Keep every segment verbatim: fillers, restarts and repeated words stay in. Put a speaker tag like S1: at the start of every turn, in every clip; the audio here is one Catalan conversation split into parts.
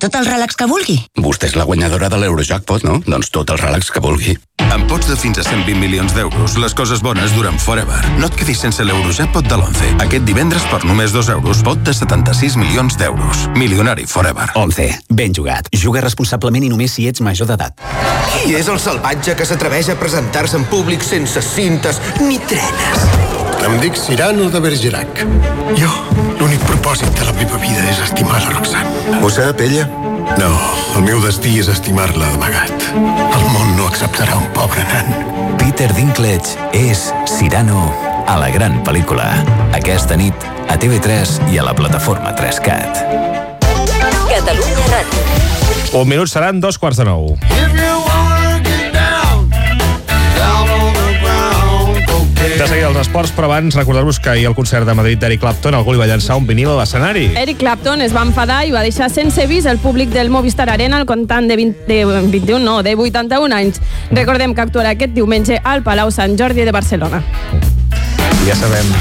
S1: tot el relax que vulgui.
S2: Vostè és la guanyadora de l'Eurojackpot, no? Doncs tot el relax que vulgui.
S3: Amb pots de fins a cent vint milions d'euros, les coses bones duren forever. No et quedis sense l'Eurojackpot de l'Once. Aquest divendres, per només dos euros, pot de setanta-sis milions d'euros. Milionari forever.
S4: Once. Ben jugat. Juga responsablement i només si ets major d'edat.
S5: Qui és el salvatge que s'atreveix a presentar-se en públic sense cintes ni trenes?
S6: Em dic Cyrano de Bergerac. Jo, l'únic propòsit de la meva vida és estimar la Roxanne.
S7: Ho sap, ella?
S6: No, el meu destí és estimar-la d'amagat. El món no acceptarà un pobre nan.
S4: Peter Dinklage és Cyrano a la gran pel·lícula. Aquesta nit a T V tres i a la plataforma tres cat.
S8: Catalunya Ràdio.
S9: Un minut seran dos quarts de nou. De seguida els esports, però abans recordar-vos que ahir al concert de Madrid d'Eric Clapton algú li va llançar un vinil a l'escenari.
S10: Eric Clapton es va enfadar i va deixar sense vis el públic del Movistar Arena al comptant de, vint, de vint-i-un, no, de vuitanta-un anys. Recordem que actuarà aquest diumenge al Palau Sant Jordi de Barcelona.
S9: Ja sabem...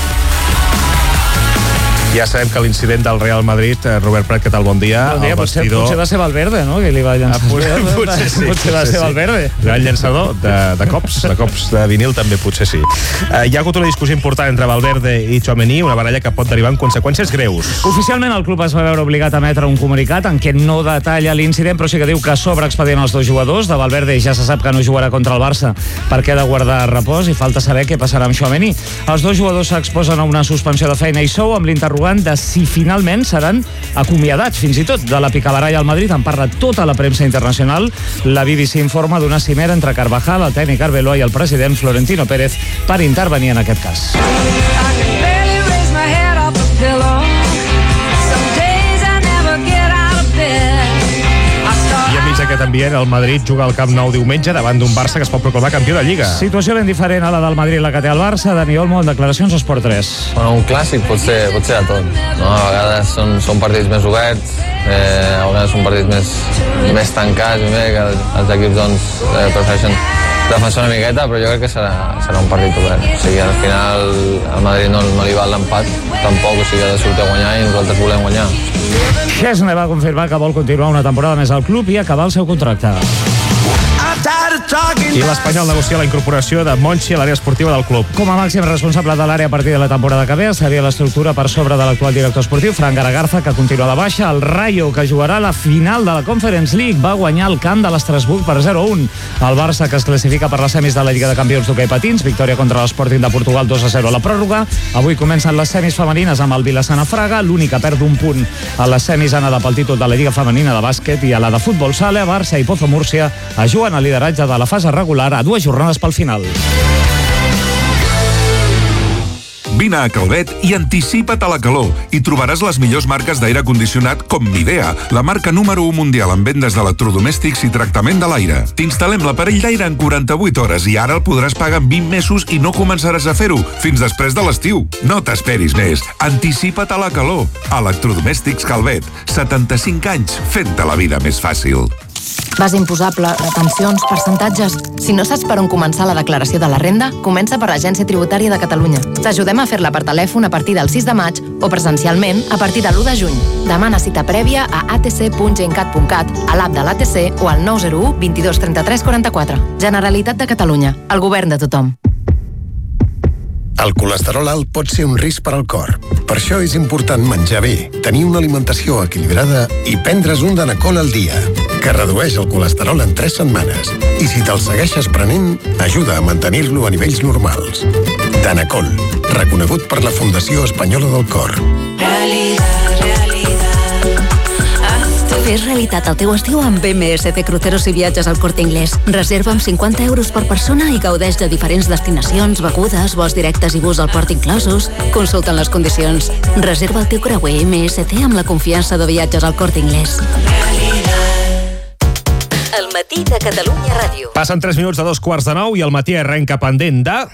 S9: Ja sabem que l'incident del Real Madrid, Robert Prat, què tal? Bon dia.
S11: Bon dia, potser, potser va ser Valverde, no?, que li va llançar.
S9: Ah, potser, potser sí.
S11: Potser va
S9: potser
S11: ser
S9: sí.
S11: Valverde.
S9: Gran llançador de, de cops, de cops de vinil també potser sí. Uh, hi ha hagut una discussió important entre Valverde i Tchouaméni, una baralla que pot derivar en conseqüències greus.
S11: Oficialment el club es va veure obligat a emetre un comunicat en què no detalla l'incident, però sí que diu que s'obre expedient als dos jugadors. De Valverde ja se sap que no jugarà contra el Barça perquè ha de guardar repòs i falta saber què passarà amb Tchouaméni. Els dos jugadors s'exposen a una suspensió de feina i sou amb l'interrogant de si finalment seran acomiadats, fins i tot. De la picabaralla al Madrid en parla tota la premsa internacional. La B B C informa d'una cimera entre Carvajal, el tècnic Arbeloa i el president Florentino Pérez per intervenir en aquest cas.
S9: Aquest ambient, el Madrid juga al Camp Nou diumenge davant d'un Barça que es pot proclamar campió de Lliga.
S11: Situació ben diferent a la del Madrid, la que té el Barça. Dani Olmo, en declaracions a Esport tres.
S12: Bueno, un clàssic pot ser, pot ser a tot. No? A vegades són, són partits més oberts, eh, a vegades són partits més, més tancats, bé, que els equips doncs, eh, prefereixen defensar una miqueta, però jo crec que serà, serà un partit obert. O sigui, al final al Madrid no, no li val l'empat, tampoc, o sigui, ha de sortir a guanyar i nosaltres volem guanyar.
S11: Chesney va confirmar que vol continuar una temporada més al club i acabar el seu contracte.
S9: I l'Espanyol negocia la incorporació de Monchi a l'àrea esportiva del club.
S11: Com a màxim responsable de l'àrea a partir de la temporada que ve, seria l'estructura per sobre de l'actual director esportiu, Fran Garagarza, que continua a la baixa. El Rayo, que jugarà la final de la Conference League, va guanyar el camp de l'Estrasburg per zero a un. El Barça, que es classifica per les semis de la Lliga de Campions d'hoquei patins, victòria contra l'Sporting de Portugal dos a zero a la pròrroga. Avui comencen les semis femenines amb el Vilassana Fraga, l'únic que perd un punt a les semis anada pel títol de la Lliga Femenina de bàsquet, i a la de futbol sala, Barça i Pozo Múrcia es juguen a lideratge de la fase regular a dues jornades pel final.
S13: Vine a Calvet i anticipa't a la calor i trobaràs les millors marques d'aire condicionat com Midea, la marca número u mundial en vendes d'electrodomèstics i tractament de l'aire. T'instal·lem l'aparell d'aire en quaranta-vuit hores i ara el podràs pagar en vint mesos i no començaràs a fer-ho fins després de l'estiu. No t'esperis més. Anticipa't a la calor. Electrodomèstics Calvet. setanta-cinc anys fent-te la vida més fàcil.
S14: Base imposable, retencions, percentatges... Si no saps per on començar la declaració de la renda, comença per l'Agència Tributària de Catalunya. T'ajudem a fer-la per telèfon a partir del sis de maig o presencialment a partir de l'u de juny. Demana cita prèvia a a t c punt gencat punt cat, a l'app de l'A T C o al nou zero u vint dos trenta-tres quaranta-quatre. Generalitat de Catalunya, el govern de tothom.
S6: El colesterol alt pot ser un risc per al cor. Per això és important menjar bé, tenir una alimentació equilibrada i prendre's un Danacol al dia, que redueix el colesterol en tres setmanes. I si te'l segueixes prenent, ajuda a mantenir-lo a nivells normals. Danacol, reconegut per la Fundació Espanyola del Cor.
S8: Fes realitat el teu estiu amb B M S C Cruceros i Viatges al Corte Inglés. Reserva amb cinquanta euros per persona i gaudeix de diferents destinacions, begudes, vols directes i bus al port inclosos. Consulta les condicions. Reserva el teu creuer M S C amb la confiança de Viatges al Corte Inglés.
S15: El matí de Catalunya Ràdio.
S9: Passen tres minuts de dos quarts de nou i el matí arrenca pendent de...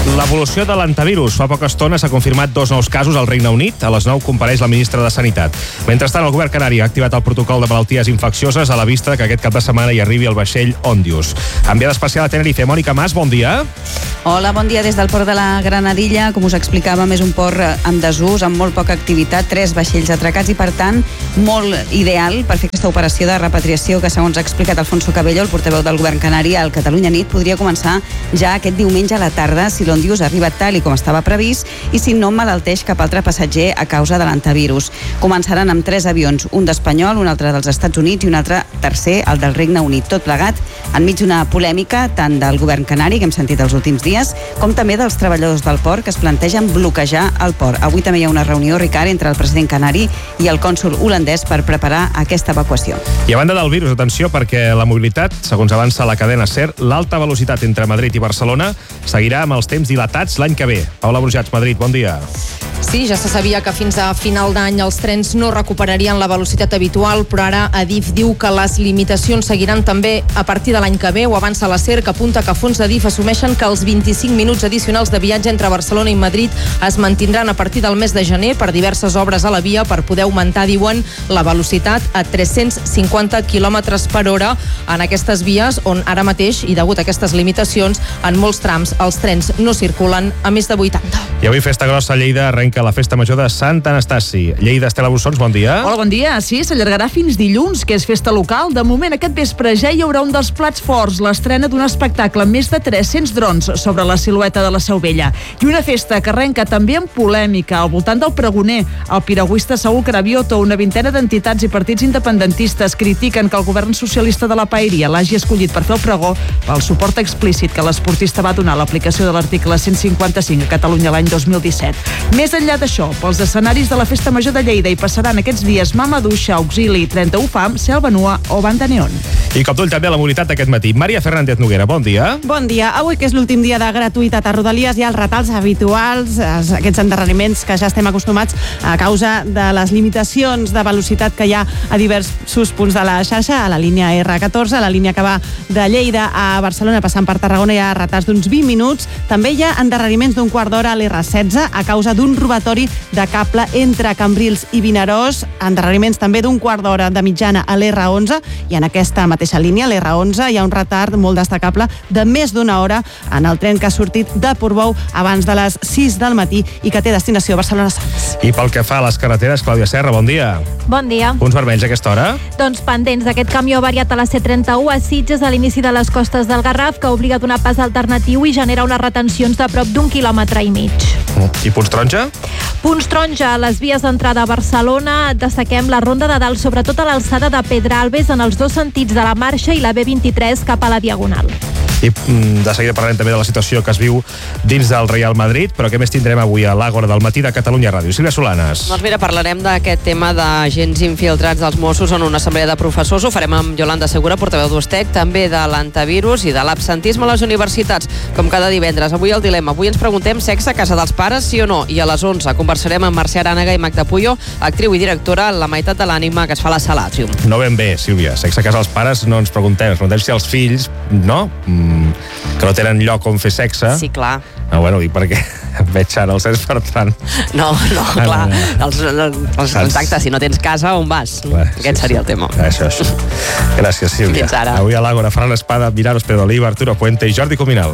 S9: L'evolució de l'antivirus. Fa poca estona s'ha confirmat dos nous casos al Regne Unit. A les nou compareix la ministra de Sanitat. Mentrestant, el govern canari ha activat el protocol de malalties infeccioses a la vista que aquest cap de setmana hi arribi el vaixell Ondius. Enviada especial a Tenerife, Mònica Mas, bon dia.
S1: Hola, bon dia des del port de la Granadilla. Com us explicàvem, és un port en desús, amb molt poca activitat, tres vaixells atracats i, per tant, molt ideal per fer aquesta operació de repatriació que, segons ha explicat Alfonso Cabello, el portaveu del govern canari, al Catalunya Nit, podria començar ja aquest diumenge a la tarda si l'Ondius arriba tal i com estava previst i si no emmalalteix cap altre passatger a causa de l'antivirus. Començaran amb tres avions, un d'Espanyol, un altre dels Estats Units i un altre tercer, el del Regne Unit. Tot plegat enmig d'una polèmica tant del govern canari, que hem sentit els últims dies, com també dels treballadors del port que es plantegen bloquejar el port. Avui també hi ha una reunió, Ricard, entre el president canari i el cònsol holandès per preparar aquesta evacuació.
S9: I a banda del virus, atenció, perquè la mobilitat, segons avança la cadena SER, l'alta velocitat entre Madrid i Barcelona seguirà amb els temps dilatats l'any que ve. Paula Brujats, Madrid, bon dia.
S7: Sí, ja se sabia que fins a final d'any els trens no recuperarien la velocitat habitual, però ara Adif diu que les limitacions seguiran també a partir de l'any que ve. Ho avança la SER, que apunta que fons d'Adif assumeixen que els vint-i-cinc minuts addicionals de viatge entre Barcelona i Madrid es mantindran a partir del mes de gener per diverses obres a la via per poder augmentar, diuen, la velocitat a tres-cents cinquanta quilòmetres per hora en aquestes vies on ara mateix, i degut a aquestes limitacions, en molts trams els trens no circulen a més de vuitanta.
S9: I avui festa grossa a Lleida, arrenca la festa major de Sant Anastasi. Lleida, Estela Bussons, bon dia.
S15: Hola, bon dia. Sí, s'allargarà fins dilluns, que és festa local. De moment, aquest vespre ja hi haurà un dels plats forts, l'estrena d'un espectacle amb més de tres-cents drons sobre la silueta de la Seu Vella. I una festa que arrenca també amb polèmica al voltant del pregoner. El piragüista Saúl Cravioto, una vintena d'entitats i partits independentistes critiquen que el govern socialista de la Paeria l'hagi escollit per fer el pregó pel suport explícit que l'esportista va donar a l'aplicació de l'article cent cinquanta-cinc a Catalunya l'any dos mil disset. Més enllà d'això, pels escenaris de la Festa Major de Lleida hi passaran aquests dies Mama Duixa, Auxili, trenta-u Fam, Selva Nua o Banda Neon.
S9: I cop d'ull també a la mobilitat d'aquest matí. Maria Fernández Noguera, bon dia.
S16: Bon dia. Avui, que és l'últim dia de gratuïtat a Rodalies, hi ha els retards habituals, aquests endarreriments que ja estem acostumats a causa de les limitacions de velocitat que hi ha a diversos punts de la xarxa, a la línia erre catorze, a la línia que va de Lleida a Barcelona, passant per Tarragona, hi ha retards d'uns vint minuts. També hi ha endarreriments d'un quart d'hora a l'erre setze a causa d'un robatori de cable entre Cambrils i Vinaròs, endarreriments també d'un quart d'hora de mitjana a l'erre onze, i en aquesta mateixa línia, l'erre onze, hi ha un retard molt destacable de més d'una hora en el tren que ha sortit de Portbou abans de les sis del matí i que té destinació a Barcelona-Sants.
S9: I pel que fa a les carreteres, Clàudia Serra, bon dia.
S17: Bon dia.
S9: Punts vermells a aquesta hora?
S17: Doncs pendents d'aquest camió variat a la C trenta-u a Sitges a l'inici de les costes del Garraf, que obliga a donar pas alternatiu i genera unes retencions de prop d'un quilòmetre i mig.
S9: I punts taronja?
S17: Punts taronja a les vies d'entrada a Barcelona. Destaquem la Ronda de Dalt, sobretot a l'alçada de Pedralbes, en els dos sentits de la marxa, i la be vint-i-tres cap a la Diagonal.
S9: I de seguida parlarem també de la situació que es viu dins del Real Madrid, però què més tindrem avui a l'Àgora del matí de Catalunya Ràdio? Sílvia Solanes.
S18: Doncs mira, parlarem d'aquest tema d'agents infiltrats dels Mossos en una assemblea de professors. Ho farem amb Yolanda Segura, portaveu d'Ustec, també de l'antivirus i de l'absentisme a les universitats, com cada divendres. Avui el dilema. Avui ens preguntem sexe a casa dels pares, sí o no? I a les onze conversarem amb Mercè Arànega i Magda Puyo, actriu i directora La meitat de l'ànima, que es fa a la Sala Atrium.
S9: No ben bé, Sílvia. Sexe a casa dels pares no ens preguntem. Ens preguntem si els fills, no? Mm, que no tenen lloc on fer sexe.
S18: Sí, clar.
S9: No, bueno, dic perquè veig ara els Cesc Bertran.
S18: No, no, clar. Els, els, exacte, si no tens casa, on vas? Clar, Aquest sí, seria sí. el tema.
S9: Això, això. Gràcies, Sílvia.
S18: Fins ara.
S9: Avui a l'Àgora, Fran Espada, Miraros Pedro Oliva, Arturo Puente i Jordi Cominal.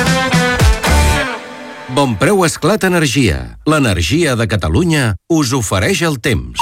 S19: Bonpreu Esclat Energia. L'energia de Catalunya us ofereix el temps.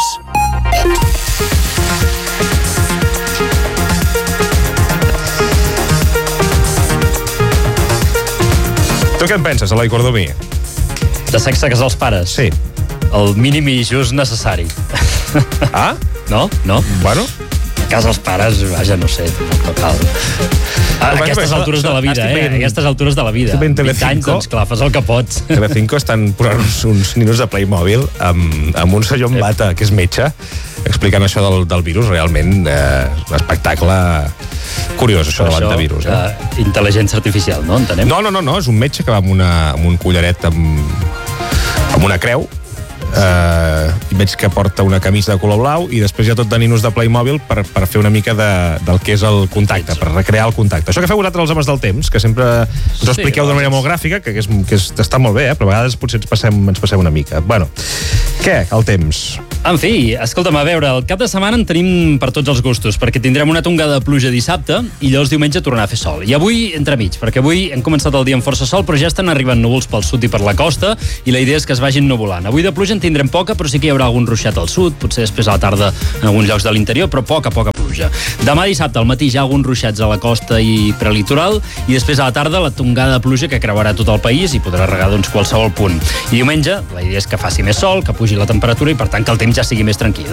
S9: Tu què en penses, Eloi Cordomí?
S20: De sexe a casa els pares?
S9: Sí.
S20: El mínim i just necessari.
S9: Ah?
S20: No? No?
S9: Bueno.
S20: A casa els pares, vaja, no sé, no cal. A aquestes altures de la vida, eh? A aquestes altures de la vida.
S9: vint
S20: anys, doncs clar, fas el que pots.
S9: Telecinco estan posant uns, uns ninos de Playmobil amb, amb un senyor amb bata, que és metge, explicant això del, del virus, realment eh, espectacle curiós, això, això de l'antivirus. Eh?
S20: Uh, intel·ligència artificial, no? Entenem?
S9: No, no, no, no, és un metge que va amb, una, amb un collaret amb, amb una creu, Uh, i veig que porta una camisa de color blau i després hi ha tot de ninos de Playmobil per, per fer una mica de, del que és el contacte, per recrear el contacte. Això que feu vosaltres els homes del temps, que sempre us ho expliqueu d'una manera molt gràfica, que, és, que és, està molt bé, eh? Però a vegades potser ens passem, ens passem una mica. Bueno, què? El temps.
S20: En fi, escolta'm, a veure, el cap de setmana en tenim per tots els gustos, perquè tindrem una tongada de pluja dissabte i llavors diumenge tornarà a fer sol. I avui, entremig, perquè avui hem començat el dia amb força sol, però ja estan arribant núvols pel sud i per la costa, i la idea és que es vagin nuvolant. Avui de pluja en tindrem poca, però sí que hi haurà algun ruixat al sud, potser després a la tarda en alguns llocs de l'interior, però poca, poca pluja. Demà dissabte al matí ja alguns ruixats a la costa i prelitoral, i després a la tarda la tongada de pluja que creuarà tot el país i podrà regar doncs, qualsevol punt. I diumenge la idea és que faci més sol, que pugi la temperatura i per tant que el temps ja sigui més tranquil.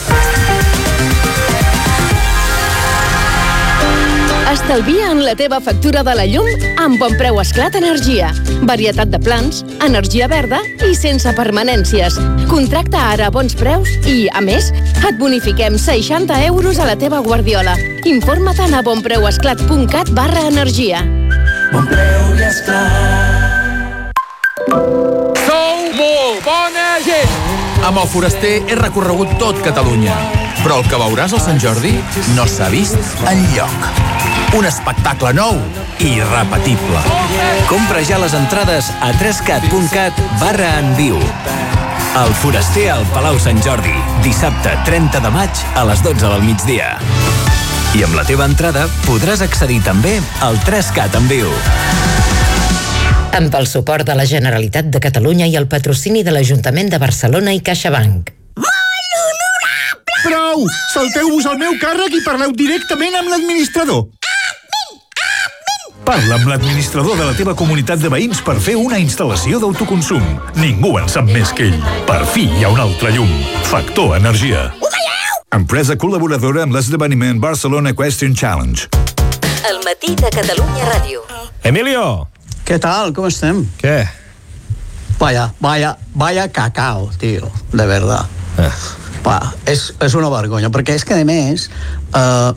S21: Estalvia en la teva factura de la llum amb Bon Preu Esclat Energia. Varietat de plans, energia verda i sense permanències. Contracta ara a bons preus i, a més, et bonifiquem seixanta euros a la teva guardiola. Informa't a bonpreuesclat.cat barra energia.
S22: Bon Preu i Esclat.
S23: Sou molt bona gent! Amb el Foraster he recorregut tot Catalunya, però el que veuràs al Sant Jordi no s'ha vist enlloc. Un espectacle nou i irrepetible.
S4: Compra ja les entrades a trescat.cat barra en viu. El Foraster al Palau Sant Jordi, dissabte trenta de maig a les dotze del migdia. I amb la teva entrada podràs accedir també al trescat en viu.
S24: Amb el suport de la Generalitat de Catalunya i el patrocini de l'Ajuntament de Barcelona i CaixaBank.
S25: Prou! Salteu-vos al meu càrrec i parleu directament amb l'administrador. Parla amb l'administrador de la teva comunitat de veïns per fer una instal·lació d'autoconsum. Ningú en sap més que ell. Per fi hi ha un altre llum. Factor Energia. Empresa col·laboradora amb l'esdeveniment Barcelona Question Challenge.
S24: El matí de Catalunya Ràdio.
S9: Emilio!
S26: ¿Qué tal? ¿Cómo están?
S9: ¿Qué?
S26: Vaya, vaya, vaya cacao, tío, de verdad. Eh. Va, és, és una vergonya, perquè és que, a més, eh,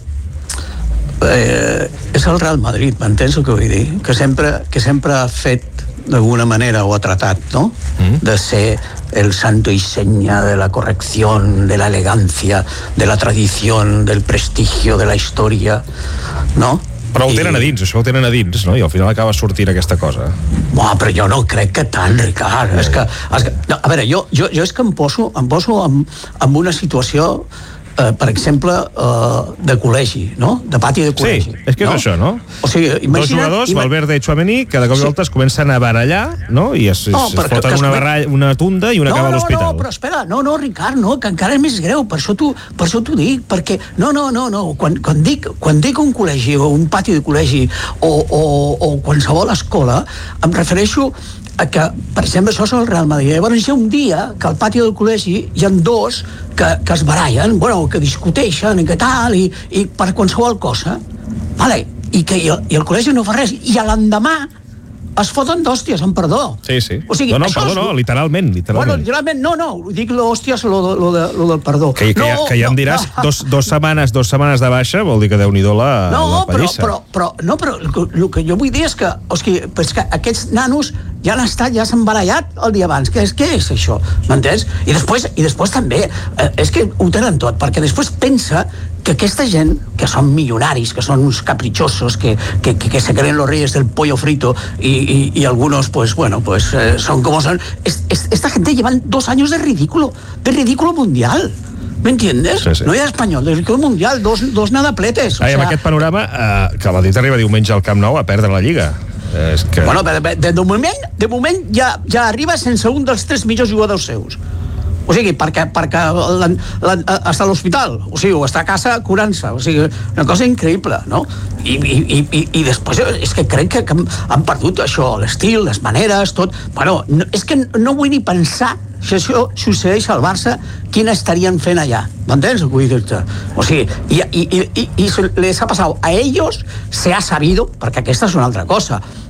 S26: eh, és el Real Madrid, m'entens el que vull dir? Que sempre, que sempre ha fet, d'alguna manera, o ha tratat, no? Mm. De ser el santo y seña de la corrección, de la elegancia, de la tradición, del prestigio, de la historia, ¿no?
S9: Però ho tenen a dins, això ho tenen a dins, no? I al final acaba sortint aquesta cosa.
S26: Buah, però jo no crec que tant, Ricard. És que, és que, no, a veure, jo, jo, jo és que em poso, em poso en, en una situació, eh, per exemple, eh, de col·legi, no? De pati de col·legi.
S9: Sí, és que és
S26: no?
S9: això, no?
S26: O sigui, imagina't...
S9: Dos jugadors, ima... Valverde i Tchouaméni, que de cop i volta es comencen a barallar, no? I es,
S26: no,
S9: es foten una, baralla, una tunda i una
S26: no,
S9: acaba a
S26: no,
S9: l'hospital.
S26: No, però espera, no, no, Ricard, no, que encara és més greu, per això t'ho, per això t'ho dic, perquè, no, no, no, no, quan, quan, dic, quan dic un col·legi o un pati de col·legi o, o, o qualsevol escola, em refereixo a que, per exemple, això és el Real Madrid. Llavors hi ha un dia que al pati del col·legi hi ha dos que, que es barallen, bueno, que discuteixen i que tal, i, i per qualsevol cosa, vale? I, que, i, el, i el col·legi no fa res, i a l'endemà es foten d'hòsties, amb perdó.
S9: Sí, sí.
S26: O sigui,
S9: no, no,
S26: això
S9: perdó,
S26: és...
S9: no, literalment, literalment.
S26: Bueno, literalment, no, no, dic l'hòsties, lo, lo, de, lo del perdó.
S9: Que, que,
S26: no,
S9: ja, que ja em diràs, no, dos, dos, setmanes, dos setmanes de baixa vol dir que Déu-n'hi-do la,
S26: no,
S9: la pallissa.
S26: Però, però, però, no, però el que jo vull dir és que, o sigui, és que aquests nanos ja han estat, ja s'han barallat el dia abans. Què és, què és això? M'entens? I després, i després també, eh, és que ho tenen tot, perquè després pensa que aquesta gent, que són milionaris, que són uns capritxosos, que, que, que, que se creen los reyes del pollo frito y, y, y algunos, pues, bueno, pues, eh, son como son. Es, es, esta gente llevan dos años de ridículo, de ridículo mundial. ¿Me entiendes? Sí, sí. No hi ha espanyol, de ridículo mundial, dos, dos nadapletes.
S9: Ai, o sea... Amb aquest panorama, eh, que el Madrid arriba diumenge al Camp Nou a perdre la Lliga. És que...
S26: Bueno, de, de, de moment, de moment ja, ja arriba sense un dels tres millors jugadors seus. O sigui, perquè, perquè l'han, l'han, està a l'hospital, o sigui, o està a casa curant-se, o sigui, una cosa increïble, no? I, i, i, i després és que crec que, que han perdut això, l'estil, les maneres, tot. Bueno, no, és que no vull ni pensar si això succeeix al Barça, quina estarien fent allà, m'entens? Vull dir-te. O sigui, i, i, i, i les ha passat a ells, se ha sabido, perquè aquesta és una altra cosa,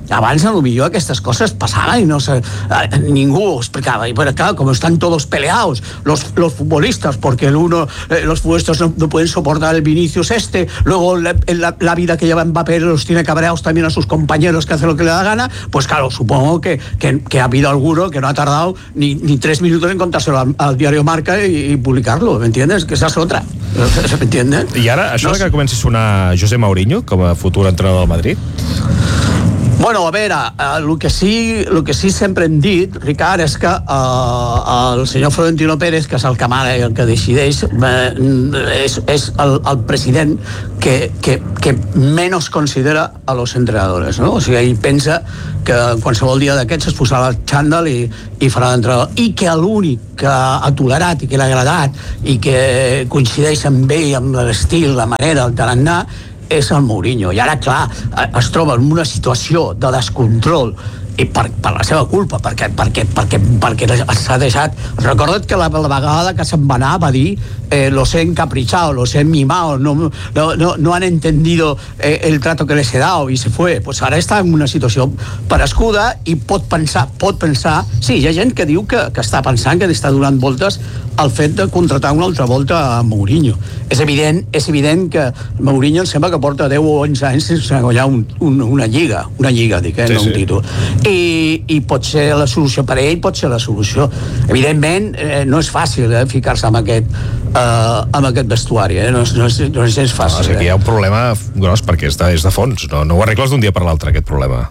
S26: Abans, a lo millor, aquestes coses passaven i no se, eh, ningú ho explicava. Y bueno, claro, como están todos peleados, los, los futbolistas, porque el uno, eh, los futbolistas no, no pueden soportar el Vinicius este, luego la, la, la vida que lleva Mbappé los tiene cabreados también a sus compañeros que hacen lo que le da gana, pues claro, supongo que, que, que ha habido alguno que no ha tardado ni, ni tres minutos en contárselo al, al diario Marca y, y publicarlo, ¿me entiendes? Que esa es otra, ¿me entiendes?
S9: I ara, això
S26: no,
S9: que comenci a sonar José Mourinho com a futur entrenador del Madrid?
S26: Bueno, a veure, el que sí, el que sí sempre hem dit, Ricard, és que eh, el senyor Florentino Pérez, que és el que mara i el que decideix, eh, és, és el, el president que, que, que menys considera a los entrenadores, no? O sigui, ell pensa que qualsevol dia d'aquests es posarà el xandall i, i farà d'entrenador. I que l'únic que ha tolerat i que l'ha agradat i que coincideix amb ell, amb l'estil, la manera, el tarannà, és el Mourinho. I ara, clar, es troba en una situació de descontrol i per, per la seva culpa, perquè, perquè, perquè, perquè s'ha deixat... Recorda't que la, la vegada que se'n va anar va dir eh, los he encaprichado, los he mimado, no, no, no, no han entendido eh, el trato que les he dado i se fue. Pues ara està en una situació perescuda i pot pensar, pot pensar... Sí, hi ha gent que diu que, que està pensant, que està donant voltes al fet de contratar una altra volta a Mourinho. És evident, és evident que Mourinho em sembla que porta deu o onze anys sense guanyar un, un, una lliga, una lliga, dic, eh, sí, no un sí. títol. I, i pot ser la solució per a ell, pot ser la solució. Evidentment, eh, no és fàcil eh, ficar-se amb aquest, eh, amb aquest vestuari, eh? no, és, no, és, no és gens fàcil.
S9: No, és que aquí hi ha un problema gros perquè és de, és de fons, no, no ho arregles d'un dia per l'altre, aquest problema.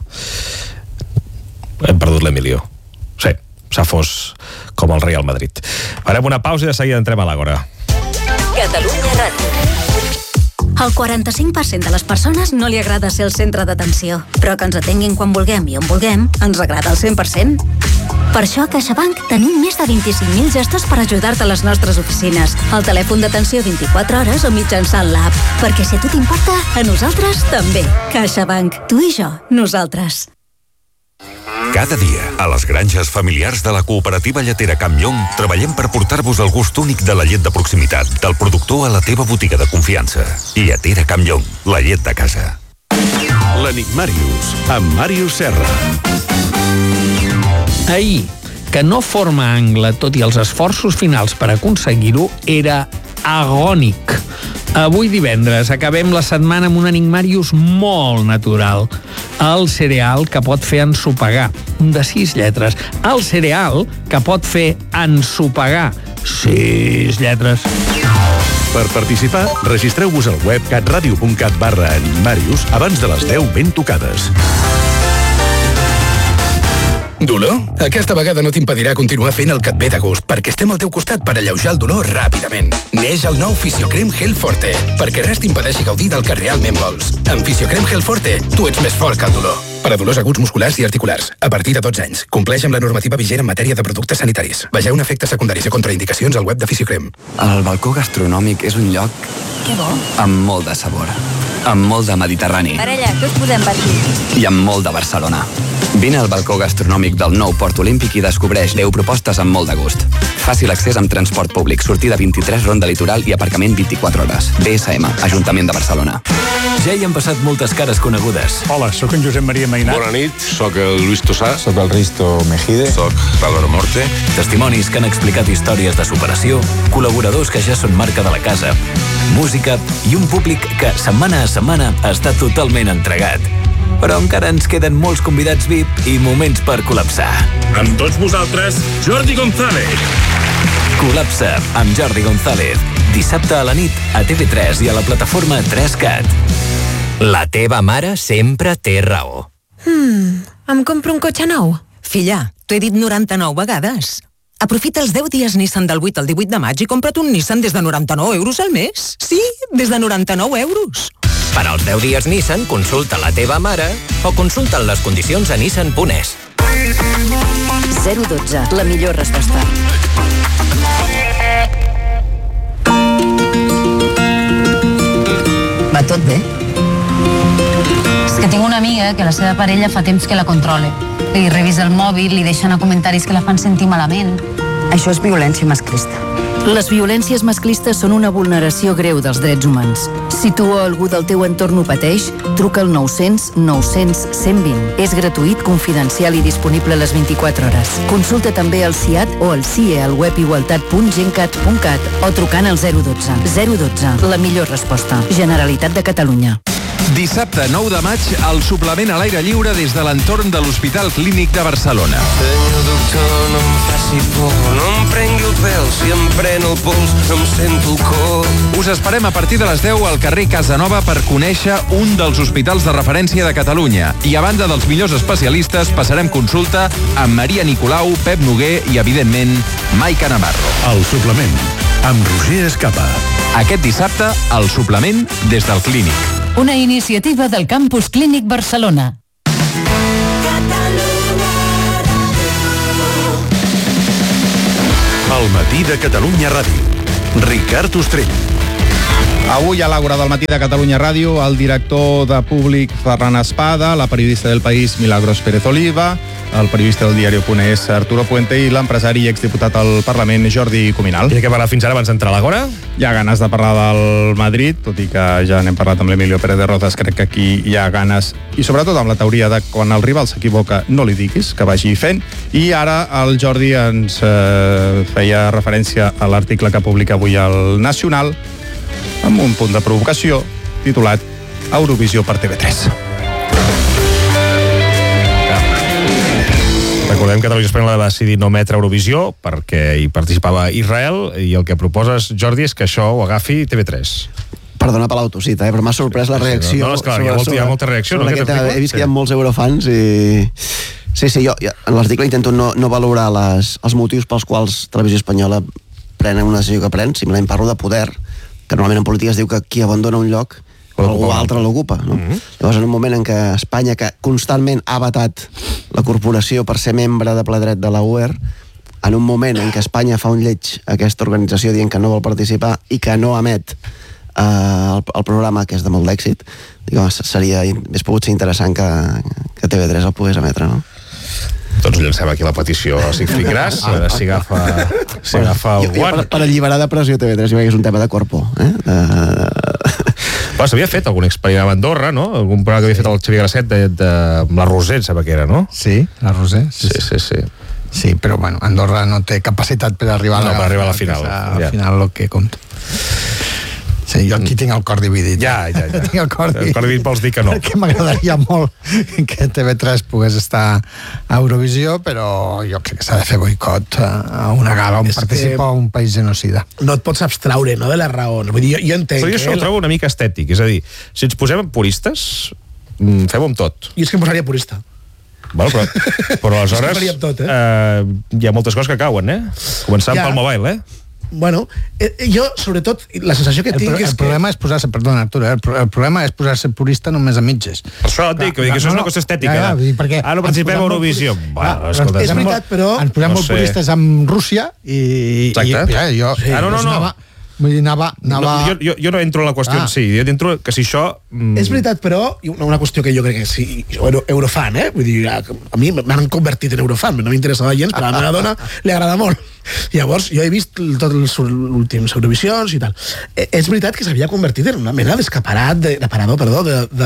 S9: Hem perdut l'Emilio. Sí, s'ha fos com el Real Madrid. Farem una pausa i de seguida entrem a l'Àgora.
S8: Catalunya Ràdio. El quaranta-cinc per cent de les persones no li agrada ser el centre d'atenció, però que ens atenguin quan vulguem i on vulguem ens agrada el cent per cent. Per això a CaixaBank tenim més de vint-i-cinc mil gestos per ajudar-te a les nostres oficines, al telèfon d'atenció vint-i-quatre hores o mitjançant l'app. Perquè si a tu t'importa, a nosaltres també. CaixaBank. Tu i jo. Nosaltres.
S2: Cada dia, a les granges familiars de la cooperativa lletera Campllong, treballem per portar-vos el gust únic de la llet de proximitat, del productor a la teva botiga de confiança. Lletera Campllong, la llet de casa.
S25: L'Enigmàrius, amb Màrius Serra.
S3: Ahir, que no forma angle, tot i els esforços finals per aconseguir-ho, era agònic. Avui divendres acabem la setmana amb un enigmàrius molt natural. El cereal que pot fer ensopegar, un de sis lletres. El cereal que pot fer ensopegar, sis lletres.
S25: Per participar, registreu-vos al web catradio.cat barra enigmàrius abans de les deu ben tocades.
S5: Dolor? Aquesta vegada no t'impedirà continuar fent el que et ve de gust, perquè estem al teu costat per alleujar el dolor ràpidament. Neix el nou Fisiocrem Gel Forte, perquè res t'impedeixi gaudir del que realment vols. Amb Fisiocrem Gel Forte, tu ets més fort que el dolor. Per a dolors aguts musculars i articulars, a partir de dotze anys. Compleix amb la normativa vigent en matèria de productes sanitaris. Vegeu efectes secundaris i contraindicacions al web de Fisiocrem.
S10: El balcó gastronòmic és un lloc
S8: Que bo.
S10: amb molt de sabor, amb molt de mediterrani
S8: Parella, què us podem patir?
S10: i amb molt de Barcelona. Vine al balcó gastronòmic del nou Port Olímpic i descobreix deu propostes amb molt de gust. Fàcil accés amb transport públic, sortida vint-i-tres Ronda Litoral i aparcament vint-i-quatre hores. B S M, Ajuntament de Barcelona.
S4: Ja hi han passat moltes cares conegudes.
S11: Hola, sóc en Josep Maria Mainat.
S12: Bona nit, sóc el Luis Tosà.
S11: Sóc el Risto Mejide.
S12: Sóc l'Álvaro Morte.
S4: Testimonis que han explicat històries de superació, col·laboradors que ja són marca de la casa, música i un públic que setmana a setmana està totalment entregat. Però encara ens queden molts convidats V I P i moments per col·lapsar.
S11: Amb tots vosaltres, Jordi González.
S4: Col·lapsa amb Jordi González. Dissabte a la nit a T V tres i a la plataforma tres cat.
S27: La teva mare sempre té raó.
S28: Hmm, em compro un cotxe nou? Filla, t'ho he dit noranta-nou vegades. Aprofita els deu dies Nissan del vuit al divuit de maig i compra't un Nissan des de noranta-nou euros al mes. Sí, des de noranta-nou euros.
S27: Per als deu dies Nissan, consulta la teva mare o consulta les condicions a nissan punt es.
S8: zero dotze, la millor resposta.
S29: Va tot bé? És que tinc una amiga que la seva parella fa temps que la controla. Li revisa el mòbil, li deixa anar comentaris que la fan sentir malament. Això és violència masclista.
S8: Les violències masclistes són una vulneració greu dels drets humans. Si tu o algú del teu entorn ho pateix, truca al nou-cents nou-cents cent vint. És gratuït, confidencial i disponible a les vint-i-quatre hores. Consulta també el C I A T o el C I E al web igualtat punt gencat punt cat o trucant al zero dotze. zero dotze, la millor resposta. Generalitat de Catalunya.
S1: Dissabte nou de maig, el suplement a l'aire lliure des de l'entorn de l'Hospital Clínic de Barcelona.
S6: Senyor doctor, no em faci por, no em prengui el pèl, si em pren el pols, no em sento el cor.
S1: Us esperem a partir de les deu al carrer Casanova per conèixer un dels hospitals de referència de Catalunya. I a banda dels millors especialistes, passarem consulta amb Maria Nicolau, Pep Noguer i, evidentment, Maica Navarro.
S25: El suplement, amb Roger Escapa.
S1: Aquest dissabte, el suplement des del Clínic.
S29: Una iniciativa del Campus Clínic Barcelona.
S25: El matí de Catalunya Ràdio. Ricard Ostrell.
S7: Avui a l'Àgora del matí de Catalunya Ràdio, el director de Públic Ferran Espada, la periodista del País Milagros Pérez Oliva, el periodista del diario.es Arturo Puente i l'empresari i exdiputat al Parlament Jordi Cuminal.
S9: I de què parlar fins ara abans d'entrar a l'Àgora?
S7: Hi ha ganes de parlar del Madrid, tot i que ja n'hem parlat amb l'Emilio Pérez de Rozas, crec que aquí hi ha ganes, i sobretot amb la teoria de quan el rival s'equivoca no li diguis, que vagi fent. I ara el Jordi ens eh, feia referència a l'article que publica avui el Nacional, amb un punt de provocació titulat Eurovisió per T V tres.
S9: Recordem que Televisió Espanyola va decidir no emetre Eurovisió perquè hi participava Israel i el que proposes, Jordi, és que això ho agafi T V tres.
S13: Perdona per l'autocita, eh, però m'ha sorprès la reacció.
S9: No, no, esclar, hi ha, molt, hi ha molta reacció. No,
S13: aquest, he vist que hi ha molts eurofans i... Sí, sí, jo, jo en l'article intento no, no valorar les, els motius pels quals Televisió Espanyola prenen una decisió que pren, simplement parlo de poder, que normalment en política es diu que qui abandona un lloc algú altre l'ocupa, no? Mm-hmm. Llavors, en un moment en què Espanya, que constantment ha vetat la corporació per ser membre de ple dret de la U E R, en un moment en què Espanya fa un lleig a aquesta organització dient que no vol participar i que no emet eh, el, el programa, que és de molt d'èxit, diguem, seria, hauria pogut ser interessant que, que T V tres el pogués emetre, no?
S9: Doncs llancem aquí la petició a Sigfrid Gras, a veure si agafa, si agafa el guant.
S13: Per, per alliberar de pressió T V tres, jo crec que és un tema de corpo, eh? De...
S9: Bueno, s'havia fet algun experiment a Andorra, no? Algun programa que havia fet el Xavier Grasset de, de, amb la Roser, sembla que era, no?
S14: Sí, la Roser.
S9: Sí, sí, sí. sí.
S14: Sí, però bueno, Andorra no té capacitat per arribar
S9: no,
S14: a la,
S9: per arribar a la final.
S14: Al
S9: ja.
S14: final el que compta. Sí, jo aquí tinc el cor dividit.
S9: Ja, ja, ja.
S14: Tinc el cor dividit.
S9: El cor dividit vols dir que no.
S14: Perquè m'agradaria molt que T V tres pogués estar a Eurovisió, però jo crec que s'ha de fer boicot a una gala on participa un país genocida.
S26: No et pots abstraure, no?, de les raons. Vull dir, jo, jo entenc...
S9: Però jo això ho trobo una mica estètic, és a dir, si ens posem puristes, fem-ho amb tot.
S26: I és que em posaria purista.
S9: Bueno, però, però aleshores
S26: tot, eh?
S9: eh, hi ha moltes coses que cauen, eh? Començant ja. pel mobile, eh?
S26: Bueno, eh, jo, sobretot, la sensació que
S14: el
S26: tinc
S14: pro,
S26: és
S14: el problema que... és posar-se, perdona, Artur, eh, el, pro, el problema és posar-se purista només a mitges.
S9: Per això et dic, que això és una cosa estètica.
S14: Ja, ja, perquè
S9: ah, no participem a Eurovisió.
S14: Bueno, escolta, és veritat, però... Ens posem no molt sé. puristes amb Rússia i...
S9: Exacte.
S14: I, ja, jo,
S9: sí. Ah, no, no, no.
S14: Anava, vull dir, anava... anava...
S9: No, jo, jo, jo no entro en la qüestió ah. en si, jo entro que si això...
S26: Mm... És veritat, però, una, una qüestió que jo crec que sí, euro, eurofan, eh? Vull dir, a, a mi m'han convertit en eurofan, no m'interessava gens, però a la meva dona li agrada molt. Llavors, jo he vist tots els últims Eurovisions i tal. Eh, és veritat que s'havia convertit en una mena d'escaparat, de, de parador, perdó,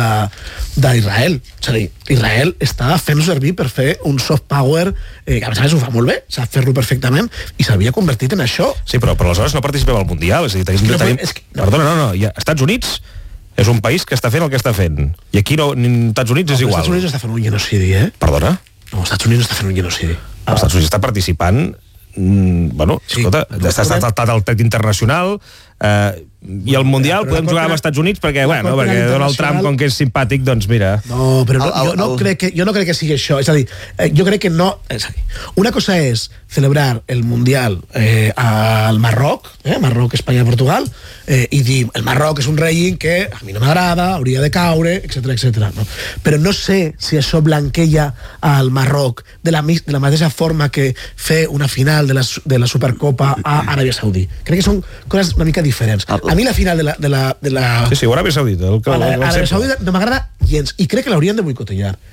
S26: d'Israel. És a dir, Israel està fent servir per fer un soft power, eh, que a més a més ho fa molt bé, sap fer-lo perfectament, i s'havia convertit en això.
S9: Sí, però, però aleshores no participem al Mundial. És a dir, tenim, no, tenim... És que, no. Perdona, no, no. Ja, Estats Units és un país que està fent el que està fent. I aquí no, ni Estats Units no, és igual.
S26: Estats Units està fent un genocidi, eh?
S9: Perdona?
S26: No, Estats Units està fent un genocidi.
S9: Els Estats Units està participant... Mm, bueno, sí, escolta, està saltat el tet internacional eh, i el Mundial podem jugar amb els Estats Units perquè, bueno, perquè Donald Trump, com que és simpàtic, doncs mira...
S26: No, però no, jo, no crec que, jo no crec que sigui això. És a dir, jo crec que no... És a dir, una cosa és celebrar el Mundial eh, al Marroc, eh, Marroc, Espanya, Portugal, eh, i dir, el Marroc és un règim que a mi no m'agrada, hauria de caure, etcètera, etcètera. No? Però no sé si això blanqueja al Marroc de la, de la mateixa forma que fer una final de la, de la Supercopa a Aràbia Saudí. Crec que són coses una mica diferents. A mi la final de la... De la, de la
S9: sí, sí, Aràbia Saudita. El que,
S26: a l'Aràbia Saudita no m'agrada gens, i crec que l'haurien de boicotejar.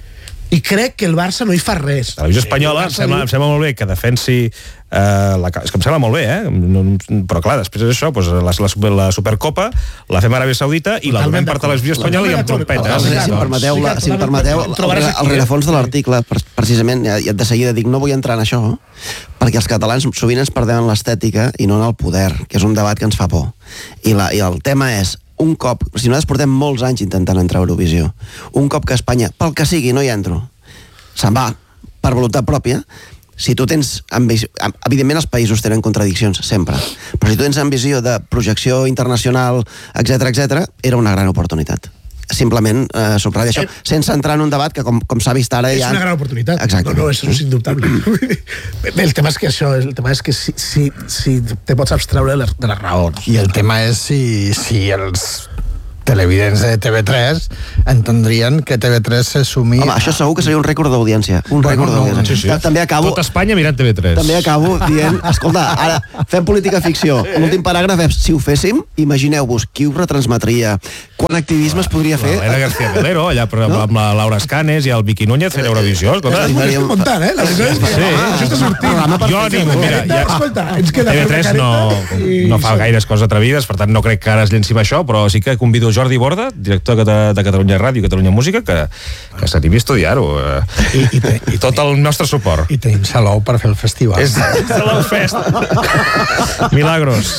S15: i crec que el Barça no hi fa res.
S9: La televisió espanyola em sembla, em sembla molt bé que defensi eh, la, és que em sembla molt bé, eh? No, però clar, després d'això, doncs, la, la, la Supercopa la fem a Aràbia Saudita i la donem per televisió espanyola i amb trompetes.
S13: Si em permeteu, la, si em permeteu el, el rerefons de l'article, precisament, ja de seguida dic, no vull entrar en això, perquè els catalans sovint ens perdem en l'estètica i no en el poder, que és un debat que ens fa por. I, la, i el tema és, un cop, si nosaltres portem molts anys intentant entrar a Eurovisió, un cop que Espanya, pel que sigui, no hi entro, se'n va per voluntat pròpia, si tu tens ambició, evidentment els països tenen contradiccions sempre, però si tu tens ambició de projecció internacional, etcètera, etcètera, era una gran oportunitat. Simplement eh, subratlla això, sense entrar en un debat que, com, com s'ha vist ara...
S15: És
S13: ja...
S15: una gran oportunitat.
S13: Exacte.
S15: No, no, això és indubtable. Bé, el tema és que això, el tema és que si, si, si te pots abstreure de les, de les raons.
S14: I el tema és si, si els televidents de T V tres entendrien que T V tres se sumia...
S13: Home, això segur que seria un rècord d'audiència. Un bueno, rècord d'audiència.
S9: Sí, sí.
S13: També acabo...
S9: Tot Espanya mirant T V tres.
S13: També acabo dient, escolta, ara fem política ficció. L'últim paràgraf és, si ho féssim, imagineu-vos qui ho retransmetria, quant activisme es podria fer...
S9: Elena García Melero, allà no? Amb la Laura Escanes i el Vicky Núñez fent Eurovisió, escolta.
S15: Ho estic muntant, eh? La veritat és que això està sortint.
S9: Jo animo, mira, ja...
S15: Escolta, ens queda
S9: T V tres no, no fa gaires coses atrevides, per tant no crec que ara es llenci amb això, però sí que convido Jordi Borda, director de, de Catalunya Ràdio i Catalunya Música, que, que s'animi a estudiar-ho.
S14: I, i, te,
S9: I tot el nostre suport.
S14: I tenim Salou per fer el festival.
S9: És Salou Fest. Milagros.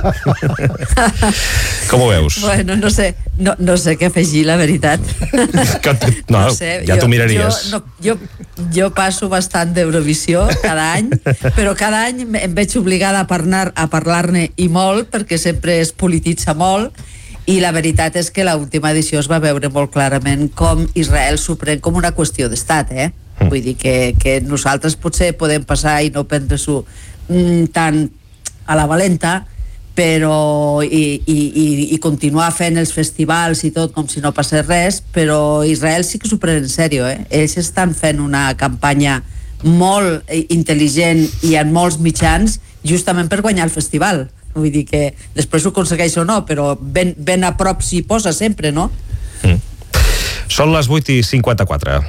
S9: Com ho veus?
S16: Bueno, no sé, no, no sé què afegir, la veritat.
S9: Que, no, no sé, ja t'ho miraries.
S16: Jo, no, jo, jo passo bastant d'Eurovisió cada any, però cada any em veig obligada a parlar, a parlar-ne i molt, perquè sempre es polititza molt, i la veritat és que l'última edició es va veure molt clarament com Israel s'ho pren com una qüestió d'estat, eh? Mm. Vull dir que, que nosaltres potser podem passar i no prendre-s'ho mm, tan a la valenta, però i, i, i, i continuar fent els festivals i tot com si no passés res, però Israel sí que s'ho pren en sèrio, eh? Ells estan fent una campanya molt intel·ligent i en molts mitjans justament per guanyar el festival. Vull dir que després ho aconsegueix o no, però ben, ben a prop s'hi posa sempre, no?
S9: Mm. Són les vuit i cinquanta-quatre.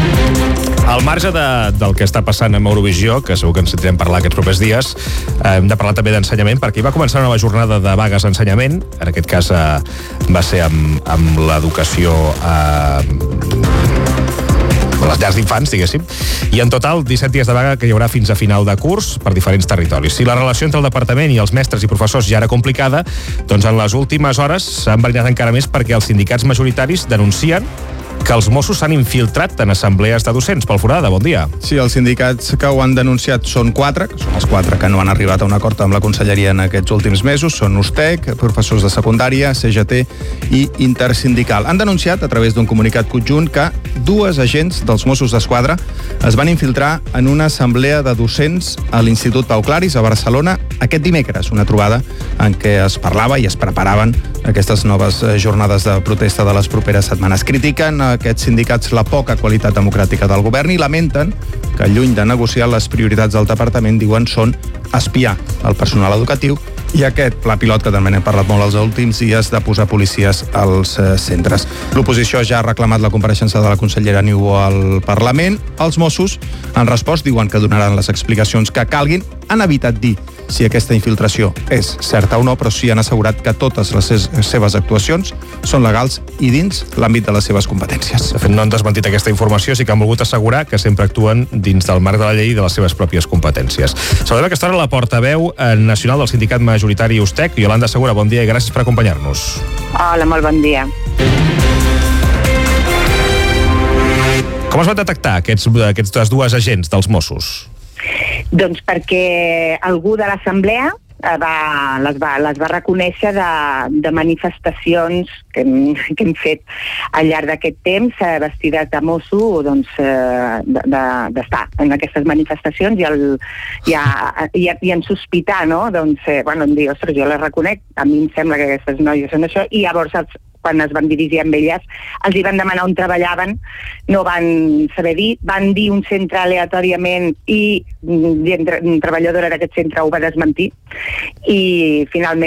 S9: Al marge de, del que està passant amb Eurovisió, que segur que ens sentirem parlar aquests propers dies, hem de parlar també d'ensenyament, perquè hi va començar una nova jornada de vagues d'ensenyament. En aquest cas eh, va ser amb, amb l'educació eh, les llars d'infants, diguéssim, i en total disset dies de vaga que hi haurà fins a final de curs per diferents territoris. Si la relació entre el departament i els mestres i professors ja era complicada, doncs en les últimes hores s'ha enverinat encara més perquè els sindicats majoritaris denuncien que els Mossos s'han infiltrat en assemblees de docents. Pel Forada, bon dia.
S7: Sí, els sindicats que ho han denunciat són quatre, que són els quatre que no han arribat a un acord amb la conselleria en aquests últims mesos, són USTEC, professors de secundària, C G T i Intersindical. Han denunciat a través d'un comunicat conjunt que dues agents dels Mossos d'Esquadra es van infiltrar en una assemblea de docents a l'Institut Pau Claris a Barcelona aquest dimecres, una trobada en què es parlava i es preparaven aquestes noves jornades de protesta de les properes setmanes. Critiquen aquests sindicats la poca qualitat democràtica del govern i lamenten que, lluny de negociar, les prioritats del departament, diuen, són espiar el personal educatiu i aquest pla pilot que també n'hem parlat molt els últims dies de posar policies als eh, centres. L'oposició ja ha reclamat la compareixença de la consellera Niubó al Parlament. Els Mossos, en respost, diuen que donaran les explicacions que calguin. Han evitat dir si aquesta infiltració és certa o no, però sí han assegurat que totes les seves actuacions són legals i dins l'àmbit de les seves competències.
S9: De fet, no han desmentit aquesta informació, sí que han volgut assegurar que sempre actuen dins del marc de la llei i de les seves pròpies competències. Saludem aquesta hora la portaveu nacional del sindicat majoritari USTEC, Iolanda Segura, bon dia i gràcies per acompanyar-nos.
S17: Hola, molt bon dia.
S9: Com es van detectar aquests, aquestes dues agents dels Mossos?
S17: Doncs perquè algú de l'assemblea va, les, va, les va reconèixer de, de manifestacions que hem, que hem fet al llarg d'aquest temps, vestides de mosso, doncs, d'estar de, de, en aquestes manifestacions i, el, i, a, i, a, i en sospitar, no? Doncs, eh, bueno, em diu, ostres, jo les reconec, a mi em sembla que aquestes noies són això, i llavors els quan es van dirigir amb elles, els hi van demanar on treballaven, no van saber dir, van dir un centre aleatòriament i una treballadora d'aquest centre ho va desmentir i finalment